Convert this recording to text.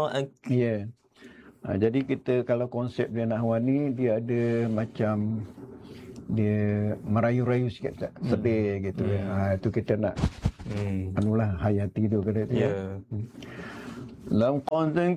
Ya. Jadi kita kalau konsep dia Nahwan ni, dia ada macam dia merayu-rayu sikit tak? Sedih gitu ya. Itu kita nak anulah hayati tu kata dia. Ya. Lam qad